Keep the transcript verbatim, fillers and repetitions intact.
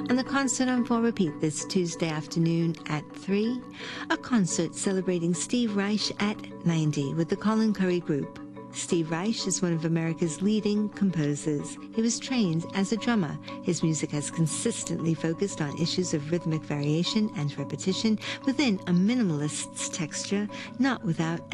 On the Concert on full repeat this Tuesday afternoon at three, a concert celebrating Steve Reich at ninety with the Colin Currie Group. Steve Reich is one of America's leading composers. He was trained as a drummer. His music has consistently focused on issues of rhythmic variation and repetition within a minimalist's texture, not without